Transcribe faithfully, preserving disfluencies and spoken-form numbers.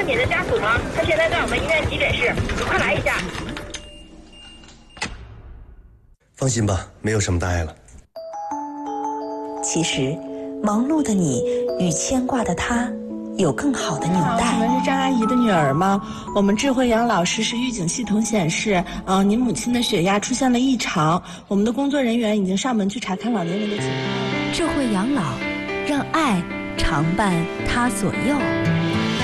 敏的家属吗？他现在在我们医院急诊室，你快来一下。 放心吧，没有什么大碍了。 其实，忙碌的你与牵挂的他有更好的纽带。 你们是张阿姨的女儿吗？我们智慧养老实时预警系统显示，呃，您母亲的血压出现了异常，我们的工作人员已经上门去查看老年人的情况。 智慧养老，让爱常伴他左右。